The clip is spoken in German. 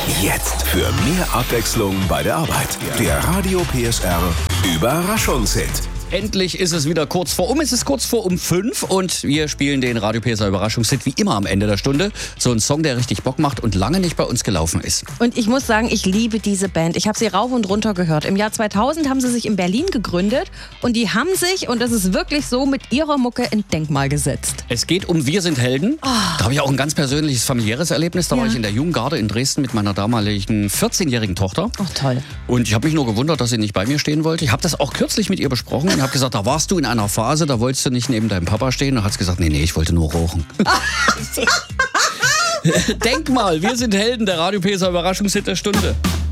Jetzt für mehr Abwechslung bei der Arbeit. Der Radio PSR Überraschungshit. Endlich ist es wieder kurz vor Es ist kurz vor 5 und wir spielen den Radio PSR Überraschungshit wie immer am Ende der Stunde. So ein Song, der richtig Bock macht und lange nicht bei uns gelaufen ist. Und ich muss sagen, ich liebe diese Band. Ich habe sie rauf und runter gehört. Im Jahr 2000 haben sie sich in Berlin gegründet und die haben sich, und das ist wirklich so, mit ihrer Mucke ein Denkmal gesetzt. Es geht um Wir sind Helden. Da habe ich auch ein ganz persönliches familiäres Erlebnis. Da war ich in der Jugendgarde in Dresden mit meiner damaligen 14-jährigen Tochter. Ach toll. Und ich habe mich nur gewundert, dass sie nicht bei mir stehen wollte. Ich habe das auch kürzlich mit ihr besprochen und habe gesagt, da warst du in einer Phase, da wolltest du nicht neben deinem Papa stehen. Da hat sie gesagt, nee, ich wollte nur rauchen. Denkmal, wir sind Helden, der Radio PSR Überraschungshit der Stunde.